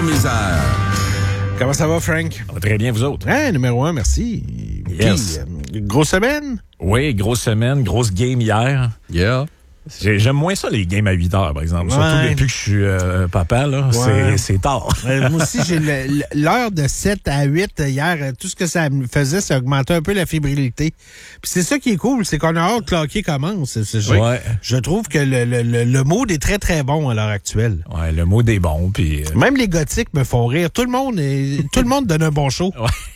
misère. Comment ça va, Frank? Ça va très bien, vous autres. Hein, numéro 1, merci. Yes. Puis, grosse semaine? Oui, grosse semaine, grosse game hier. Yeah. J'aime moins ça, les games à 8 heures, par exemple. Ouais. Surtout depuis que je suis papa, là, Ouais. c'est tard. Moi aussi, j'ai l'heure de 7 à 8 hier. Tout ce que ça me faisait, ça augmentait un peu la fébrilité. Puis c'est ça qui est cool, c'est qu'on a hâte que le hockey commence. Ouais. Je trouve que le mood est très, très bon à l'heure actuelle. Ouais, le mot est bon, puis... Même les gothiques me font rire. Tout le monde donne un bon show.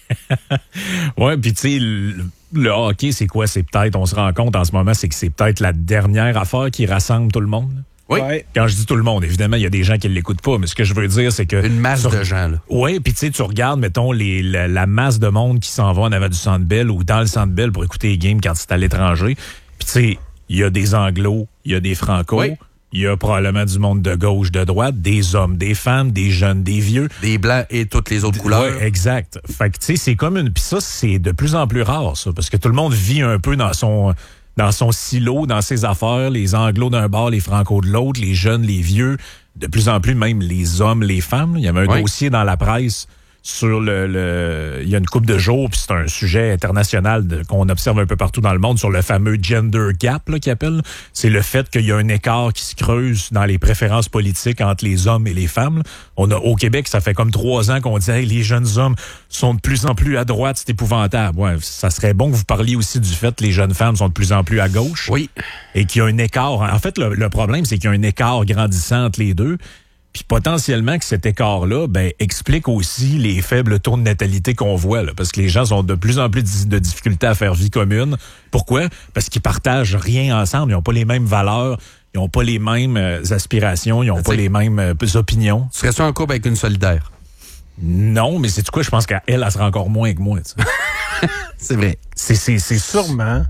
Ouais, puis tu sais, le hockey, c'est quoi? C'est peut-être, on se rend compte en ce moment, c'est que c'est peut-être la dernière affaire qui rassemble tout le monde. Oui. Ouais. Quand je dis tout le monde, évidemment, il y a des gens qui ne l'écoutent pas, mais ce que je veux dire, c'est que... Une masse de gens, là. Oui, puis tu sais, tu regardes, mettons, la masse de monde qui s'en va en avant du Centre Bell ou dans le Centre Bell pour écouter les games quand c'est à l'étranger. Puis tu sais, il y a des Anglos, il y a des Franco, Oui. il y a probablement du monde de gauche, de droite, des hommes, des femmes, des jeunes, des vieux. Des blancs et toutes les autres couleurs. Ouais, exact. Fait que tu sais, c'est comme une... Puis ça, c'est de plus en plus rare, ça, parce que tout le monde vit un peu dans son silo, dans ses affaires, les Anglos d'un bord, les Franco de l'autre, les jeunes, les vieux, de plus en plus même les hommes, les femmes. Il y avait un dossier dans la presse sur il y a une couple de jours, puis c'est un sujet international qu'on observe un peu partout dans le monde, sur le fameux gender gap là, qu'ils appellent. C'est le fait qu'il y a un écart qui se creuse dans les préférences politiques entre les hommes et les femmes. Au Québec, ça fait comme 3 ans qu'on dit hey, les jeunes hommes sont de plus en plus à droite, c'est épouvantable. Ouais, ça serait bon que vous parliez aussi du fait que les jeunes femmes sont de plus en plus à gauche. Oui. Et qu'il y a un écart. En fait, le problème, c'est qu'il y a un écart grandissant entre les deux. Puis potentiellement que cet écart-là explique aussi les faibles taux de natalité qu'on voit, là, parce que les gens ont de plus en plus de difficultés à faire vie commune. Pourquoi? Parce qu'ils partagent rien ensemble. Ils n'ont pas les mêmes valeurs, ils n'ont pas les mêmes aspirations, ils n'ont pas les mêmes opinions. Tu serais sur un couple avec une solidaire? Non, mais c'est quoi? Je pense qu'elle se rend encore moins que moi. C'est vrai. C'est Sûrement.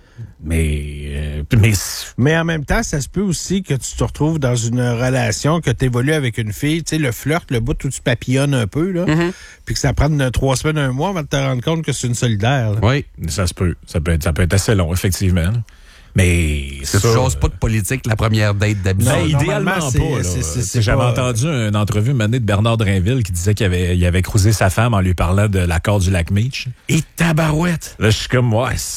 Mais Mais en même temps, ça se peut aussi que tu te retrouves dans une relation, que tu évolues avec une fille, tu sais, le flirt, le bout où tu papillonnes un peu, là, puis que ça prenne 3 semaines, 1 mois avant de te rendre compte que c'est une solidaire. Là. oui, ça se peut. Ça peut être assez long, effectivement. Là. Mais C'est toujours pas de politique la première date d'habitude. Non, Non, idéalement normalement, pas. c'est J'avais pas- entendu une entrevue menée de Bernard Drainville qui disait qu'il avait cruisé sa femme en lui parlant de l'accord du lac Meech. Et tabarouette! Là, je suis comme,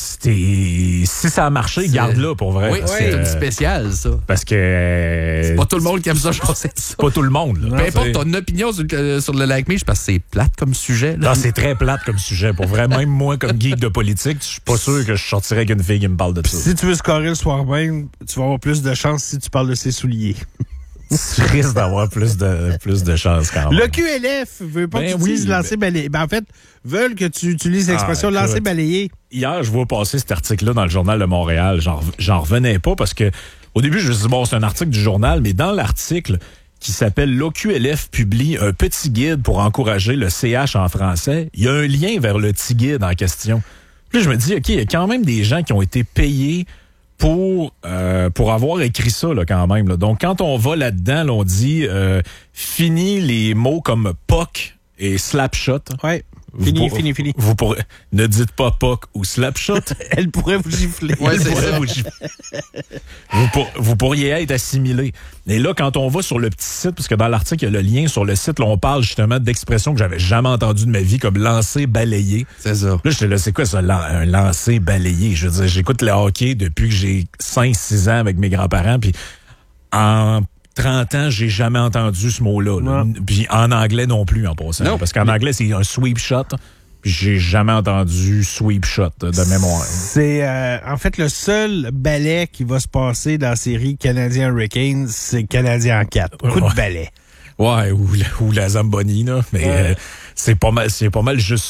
si ça a marché, garde-là pour vrai. Oui, parce c'est que- une spéciale, ça. Parce que... C'est pas tout le monde qui aime ça, je pense. c'est pas tout le monde. Là. Peu importe ton opinion sur le lac Meech, parce que c'est plate comme sujet. Là. Non, c'est très plate comme sujet. Pour vrai, même moi, comme geek de politique, je suis pas sûr que je sortirais qu'une fille qui me parle de ça. Si tu veux scorer le soir même, tu vas avoir plus de chance si tu parles de ses souliers. Tu risques d'avoir plus de chance quand même. Le QLF veut pas que tu dises lancer balayer. Ben, en fait, veulent que tu utilises l'expression lancer écoute. balayer. Hier, je vois passer cet article-là dans le Journal de Montréal. J'en revenais pas parce que au début, je me suis dit, bon, c'est un article du journal, mais dans l'article qui s'appelle « L'OQLF publie un petit guide pour encourager le CH en français », il y a un lien vers le petit guide en question. Puis là, je me dis, OK, il y a quand même des gens qui ont été payés pour avoir écrit ça là, quand même. Là. Donc, quand on va là-dedans, là, on dit fini les mots comme POC et slapshot. Ouais. Fini. Vous pourrez, ne dites pas POC ou slapshot. Elle pourrait vous gifler. Ouais, c'est ça. Vous pourriez être assimilé. Et là, quand on va sur le petit site, parce que dans l'article, il y a le lien sur le site, là, on parle justement d'expressions que j'avais jamais entendues de ma vie, comme lancer, balayer. C'est ça. Là, j'étais là, c'est quoi ça, un lancer, balayer? Je veux dire, j'écoute le hockey depuis que j'ai 5-6 ans avec mes grands-parents, puis en 30 ans, j'ai jamais entendu ce mot-là. Là. Puis en anglais non plus, en passant. Non. Parce qu'en anglais, c'est un sweep shot. Puis j'ai jamais entendu sweep shot de mémoire. C'est en fait le seul balai qui va se passer dans la série Canadien Hurricanes, c'est Canadien en 4. Coup de balai. Ouais, ou la Zamboni, là. Mais c'est pas mal juste